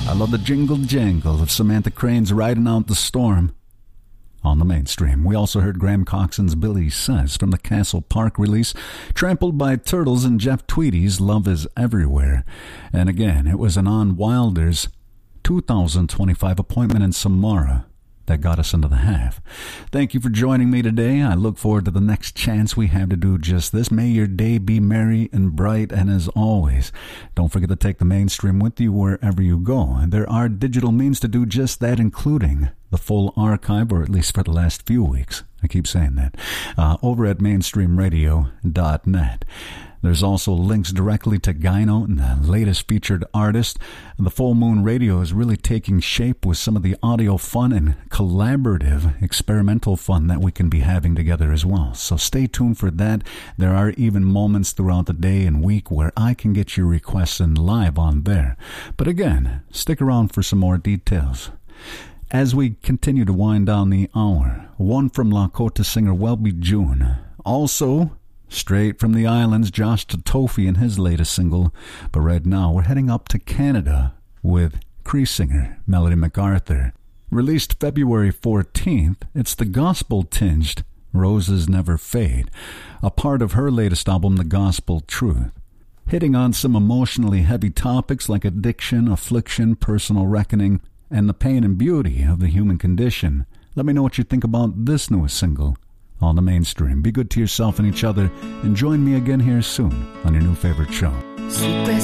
I love the jingle jangle of Samantha Crane's Riding Out the Storm on the mainstream. We also heard Graham Coxon's Billy Says from the Castle Park release, Trampled by Turtles and Jeff Tweedy's Love is Everywhere. And again, it was an On Wilder's 2025 appointment in Samara that got us into the half. Thank you for joining me today. I look forward to the next chance we have to do just this. May your day be merry and bright, and as always, don't forget to take the mainstream with you wherever you go. And there are digital means to do just that, including the full archive, or at least for the last few weeks. I keep saying that. Over at mainstreamradio.net. There's also links directly to Gyno and the latest featured artist. The Full Moon Radio is really taking shape with some of the audio fun and collaborative experimental fun that we can be having together as well. So stay tuned for that. There are even moments throughout the day and week where I can get your requests in live on there. But again, stick around for some more details. As we continue to wind down the hour, one from Lakota singer Welby June. Also, straight from the islands, Josh Tatofi and his latest single. But right now, we're heading up to Canada with Cree singer Melody MacArthur. Released February 14th, it's the gospel-tinged Roses Never Fade, a part of her latest album, The Gospel Truth. Hitting on some emotionally heavy topics like addiction, affliction, personal reckoning, and the pain and beauty of the human condition. Let me know what you think about this newest single on the mainstream. Be good to yourself and each other, and join me again here soon on your new favorite show. Supe